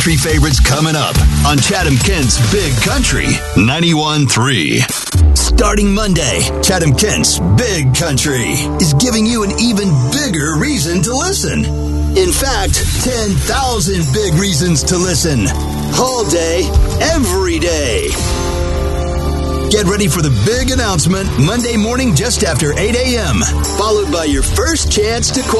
Country favorites coming up on Chatham-Kent's Big Country 91.3. Starting Monday, Chatham-Kent's Big Country is giving you an even bigger reason to listen. In fact, 10,000 big reasons to listen. All day, every day. Get ready for the big announcement Monday morning just after 8 a.m., followed by your first chance to qualify.